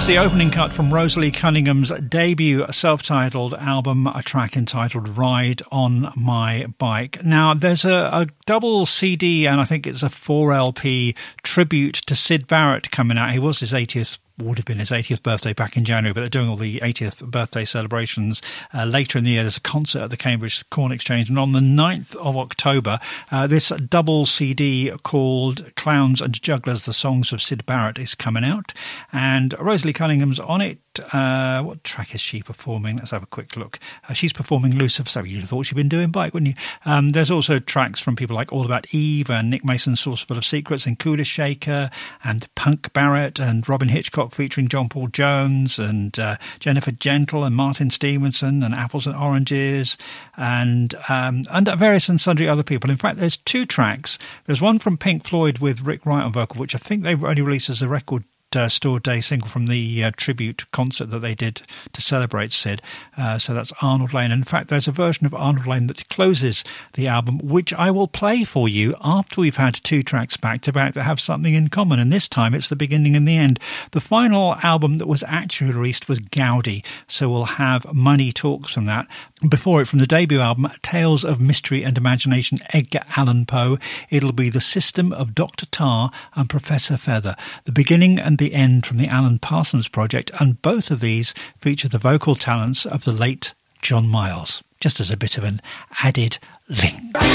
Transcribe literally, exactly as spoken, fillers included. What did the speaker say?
That's the opening cut from Rosalie Cunningham's debut self-titled album, a track entitled Ride on My Bike. Now, there's a, a double C D and I think it's a four L P tribute to Syd Barrett coming out. He was his eightieth would have been his eightieth birthday back in January, but they're doing all the eightieth birthday celebrations uh, later in the year. There's a concert at the Cambridge Corn Exchange, and on the ninth of October, uh, this double C D called Clowns and Jugglers, the Songs of Syd Barrett, is coming out, and Rosalie Cunningham's on it. Uh, what track is she performing? Let's have a quick look. Uh, she's performing Lucifer, so you'd have thought she'd been doing bike, wouldn't you? Um, there's also tracks from people like All About Eve and Nick Mason's Saucerful of Secrets and Kuda Shaker and Punk Barrett and Robin Hitchcock featuring John Paul Jones and uh, Jennifer Gentle and Martin Stevenson and Apples and Oranges and, um, and various and sundry other people. In fact, there's two tracks. There's one from Pink Floyd with Rick Wright on vocal, which I think they've only released as a record Uh, store day single from the uh, tribute concert that they did to celebrate Syd. Uh, so that's Arnold Lane. In fact, there's a version of Arnold Lane that closes the album, which I will play for you after we've had two tracks back to back that have something in common. And this time it's the beginning and the end. The final album that was actually released was Gaudi. So we'll have Money Talks from that. Before it, from the debut album, Tales of Mystery and Imagination, Edgar Allan Poe. It'll be The System of Doctor Tar and Professor Feather. The beginning and the end from the Alan Parsons Project, and both of these feature the vocal talents of the late John Miles, just as a bit of an added link.